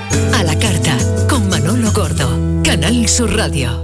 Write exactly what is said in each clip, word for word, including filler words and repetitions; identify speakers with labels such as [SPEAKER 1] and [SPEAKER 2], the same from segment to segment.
[SPEAKER 1] A la carta, con Manolo Gordo, Canal Sur Radio.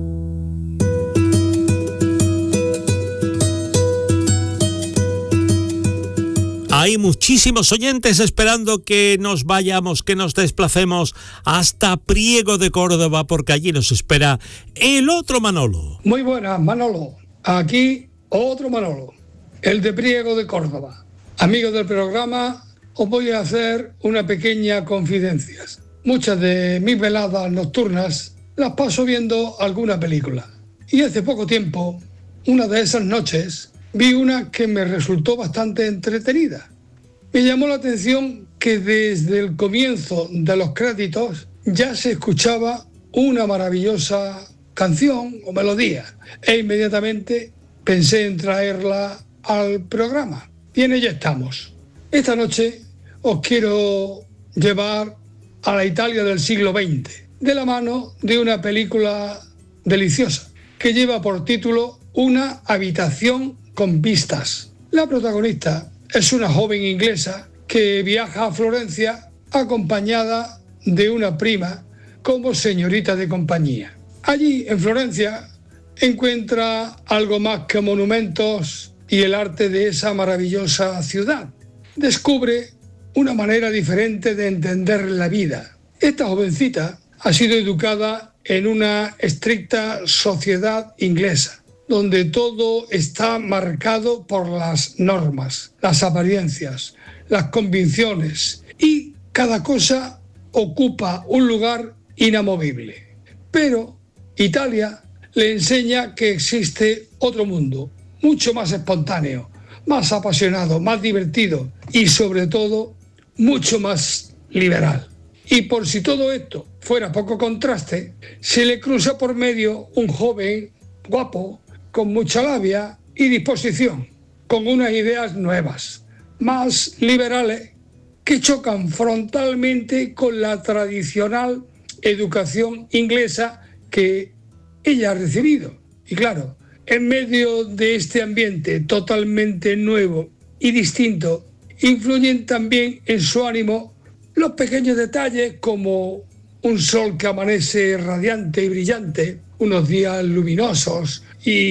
[SPEAKER 2] Hay muchísimos oyentes esperando que nos vayamos, que nos desplacemos hasta Priego de Córdoba, porque allí nos espera el otro Manolo.
[SPEAKER 3] Muy buenas, Manolo. Aquí otro Manolo, el de Priego de Córdoba. Amigos del programa, os voy a hacer una pequeña confidencia. Muchas de mis veladas nocturnas las paso viendo alguna película. Y hace poco tiempo, una de esas noches, vi una que me resultó bastante entretenida. Me llamó la atención que desde el comienzo de los créditos ya se escuchaba una maravillosa canción o melodía e inmediatamente pensé en traerla al programa. Y en ello estamos. Esta noche os quiero llevar a la Italia del siglo veinte, de la mano de una película deliciosa que lleva por título Una habitación con vistas. La protagonista es una joven inglesa que viaja a Florencia acompañada de una prima como señorita de compañía. Allí, en Florencia, encuentra algo más que monumentos y el arte de esa maravillosa ciudad. Descubre una manera diferente de entender la vida. Esta jovencita ha sido educada en una estricta sociedad inglesa, donde todo está marcado por las normas, las apariencias, las convicciones y cada cosa ocupa un lugar inamovible. Pero Italia le enseña que existe otro mundo, mucho más espontáneo, más apasionado, más divertido y sobre todo mucho más liberal. Y por si todo esto fuera poco contraste, se le cruza por medio un joven guapo, con mucha labia y disposición, con unas ideas nuevas, más liberales, que chocan frontalmente con la tradicional educación inglesa que ella ha recibido. Y claro, en medio de este ambiente totalmente nuevo y distinto, influyen también en su ánimo los pequeños detalles como un sol que amanece radiante y brillante, unos días luminosos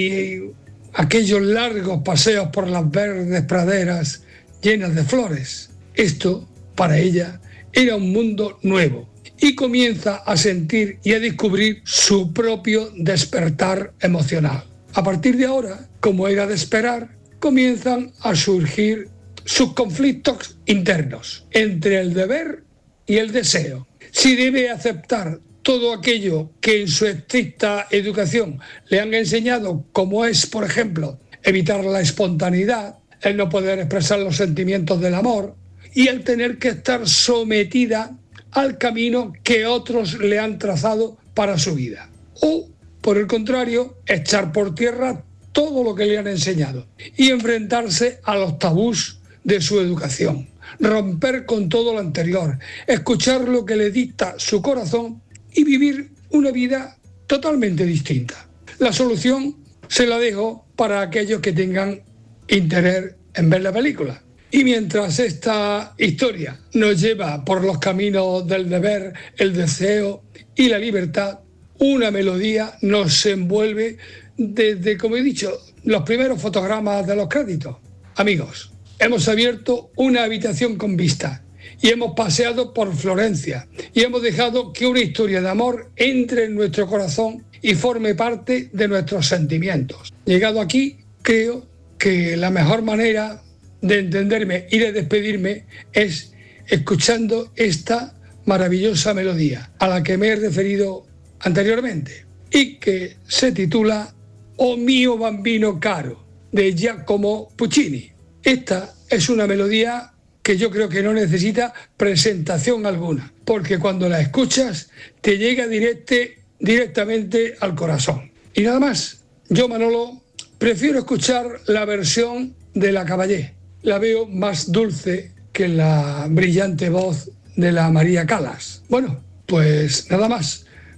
[SPEAKER 3] y aquellos largos paseos por las verdes praderas llenas de flores. Esto, para ella, era un mundo nuevo y comienza a sentir y a descubrir su propio despertar emocional. A partir de ahora, como era de esperar, comienzan a surgir sus conflictos internos entre el deber y el deseo. Si debe aceptar todo aquello que en su estricta educación le han enseñado, como es, por ejemplo, evitar la espontaneidad, el no poder expresar los sentimientos del amor y el tener que estar sometida al camino que otros le han trazado para su vida. O, por el contrario, echar por tierra todo lo que le han enseñado y enfrentarse a los tabús de su educación, romper con todo lo anterior, escuchar lo que le dicta su corazón y vivir una vida totalmente distinta. La solución se la dejo para aquellos que tengan interés en ver la película. Y mientras esta historia nos lleva por los caminos del deber, el deseo y la libertad, una melodía nos envuelve desde, como he dicho, los primeros fotogramas de los créditos. Amigos, hemos abierto una habitación con vista y hemos paseado por Florencia y hemos dejado que una historia de amor entre en nuestro corazón y forme parte de nuestros sentimientos. Llegado aquí, creo que la mejor manera de entenderme y de despedirme es escuchando esta maravillosa melodía a la que me he referido anteriormente y que se titula O mio bambino caro, de Giacomo Puccini. Esta es una melodía que yo creo que no necesita presentación alguna, porque cuando la escuchas te llega directe, directamente al corazón. Y nada más, yo, Manolo, prefiero escuchar la versión de la Caballé. La veo más dulce que la brillante voz de la María Callas. Bueno, pues nada más.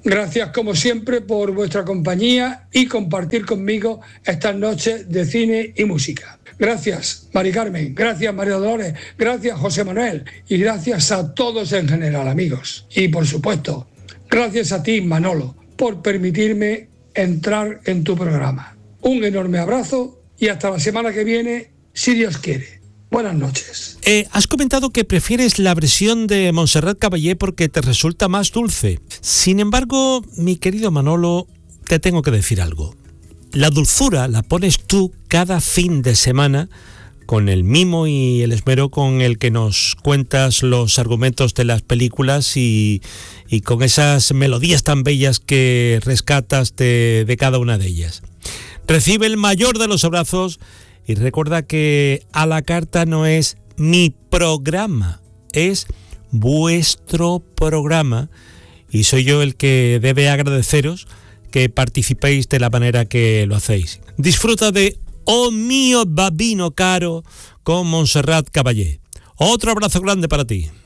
[SPEAKER 3] Gracias, como siempre, por vuestra compañía y compartir conmigo estas noches de cine y música. Gracias, Mari Carmen, gracias, María Dolores, gracias, José Manuel, y gracias a todos en general, amigos. Y, por supuesto, gracias a ti, Manolo, por permitirme entrar en tu programa. Un enorme abrazo y hasta la semana que viene, si Dios quiere. Buenas noches.
[SPEAKER 2] Eh, has comentado que prefieres la versión de Montserrat Caballé porque te resulta más dulce. Sin embargo, mi querido Manolo, te tengo que decir algo. La dulzura la pones tú cada fin de semana con el mimo y el esmero con el que nos cuentas los argumentos de las películas y, y con esas melodías tan bellas que rescatas de, de cada una de ellas. Recibe el mayor de los abrazos. Y recuerda que A la Carta no es mi programa, es vuestro programa. Y soy yo el que debe agradeceros que participéis de la manera que lo hacéis. Disfruta de Oh mío babino caro con Montserrat Caballé. Otro abrazo grande para ti.